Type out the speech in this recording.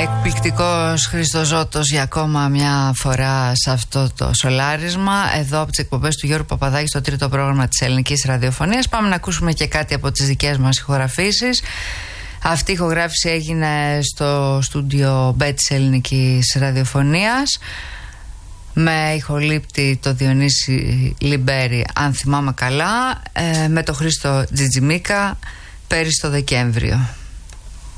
Εκπληκτικός Χριστοζώτος για ακόμα μια φορά σε αυτό το σολάρισμα, εδώ από τις εκπομπές του Γιώργου Παπαδάκη στο τρίτο πρόγραμμα της ελληνικής ραδιοφωνίας. Πάμε να ακούσουμε και κάτι από τις δικές μας ηχογραφήσεις. Αυτή η ηχογράφηση έγινε στο στούντιο Μπ της ελληνικής ραδιοφωνίας με ηχολήπτη το Διονύση Λιμπέρη, αν θυμάμαι καλά, με το Χρήστο Τζιτζιμίκα πέρυσι το Δεκέμβριο.